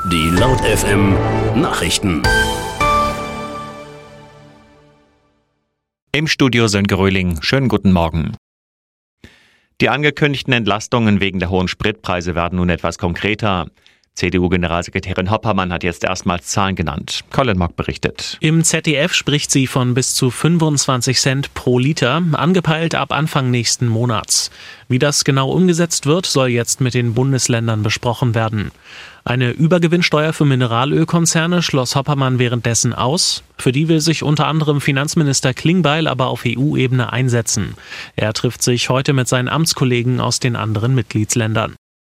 Die Laut FM Nachrichten. Im Studio Sönke Röhling. Schönen guten Morgen. Die angekündigten Entlastungen wegen der hohen Spritpreise werden nun etwas konkreter. CDU-Generalsekretärin Hoppermann hat jetzt erstmals Zahlen genannt. Colin Mock berichtet. Im ZDF spricht sie von bis zu 25 Cent pro Liter, angepeilt ab Anfang nächsten Monats. Wie das genau umgesetzt wird, soll jetzt mit den Bundesländern besprochen werden. Eine Übergewinnsteuer für Mineralölkonzerne schloss Hoppermann währenddessen aus. Für die will sich unter anderem Finanzminister Klingbeil aber auf EU-Ebene einsetzen. Er trifft sich heute mit seinen Amtskollegen aus den anderen Mitgliedsländern.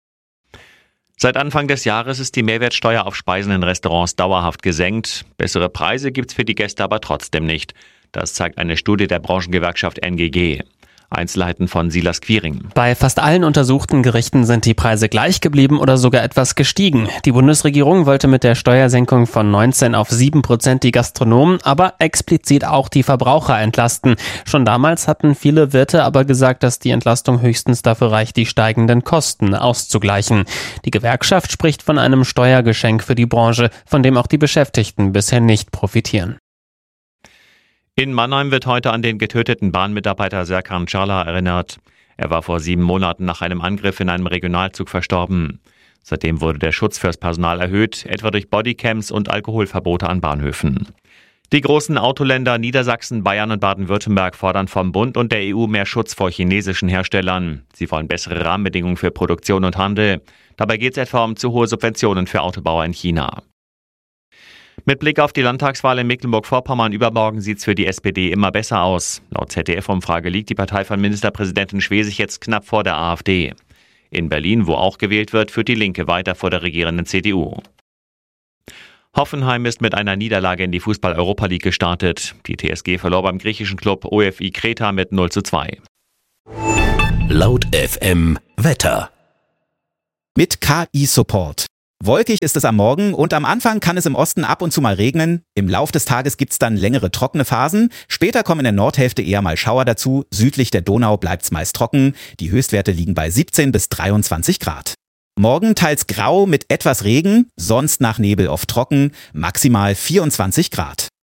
Seit Anfang des Jahres ist die Mehrwertsteuer auf Speisen in Restaurants dauerhaft gesenkt. Bessere Preise gibt's für die Gäste aber trotzdem nicht. Das zeigt eine Studie der Branchengewerkschaft NGG. Einzelheiten von Silas Quiring. Bei fast allen untersuchten Gerichten sind die Preise gleich geblieben oder sogar etwas gestiegen. Die Bundesregierung wollte mit der Steuersenkung von 19 auf 7% die Gastronomen, aber explizit auch die Verbraucher entlasten. Schon damals hatten viele Wirte aber gesagt, dass die Entlastung höchstens dafür reicht, die steigenden Kosten auszugleichen. Die Gewerkschaft spricht von einem Steuergeschenk für die Branche, von dem auch die Beschäftigten bisher nicht profitieren. In Mannheim wird heute an den getöteten Bahnmitarbeiter Serkan Çağlar erinnert. Er war vor 7 Monaten nach einem Angriff in einem Regionalzug verstorben. Seitdem wurde der Schutz fürs Personal erhöht, etwa durch Bodycams und Alkoholverbote an Bahnhöfen. Die großen Autoländer Niedersachsen, Bayern und Baden-Württemberg fordern vom Bund und der EU mehr Schutz vor chinesischen Herstellern. Sie wollen bessere Rahmenbedingungen für Produktion und Handel. Dabei geht es etwa um zu hohe Subventionen für Autobauer in China. Mit Blick auf die Landtagswahl in Mecklenburg-Vorpommern übermorgen sieht es für die SPD immer besser aus. Laut ZDF-Umfrage liegt die Partei von Ministerpräsidentin Schwesig jetzt knapp vor der AfD. In Berlin, wo auch gewählt wird, führt die Linke weiter vor der regierenden CDU. Hoffenheim ist mit einer Niederlage in die Fußball-Europa League gestartet. Die TSG verlor beim griechischen Club OFI Kreta mit 0:2. Laut FM Wetter. Mit KI-Support. Wolkig ist es am Morgen und am Anfang kann es im Osten ab und zu mal regnen. Im Lauf des Tages gibt's dann längere trockene Phasen. Später kommen in der Nordhälfte eher mal Schauer dazu. Südlich der Donau bleibt's meist trocken. Die Höchstwerte liegen bei 17 bis 23 Grad. Morgen teils grau mit etwas Regen, sonst nach Nebel oft trocken, maximal 24 Grad.